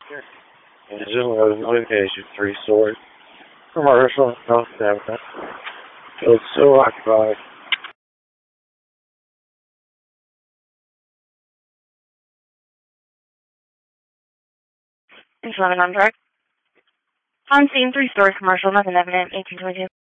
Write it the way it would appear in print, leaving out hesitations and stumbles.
And Zoomer location, 3-story. Commercial, North Avenue. Feels so occupied. It's 11 on track. On scene, 3-story commercial, nothing evident, 1822.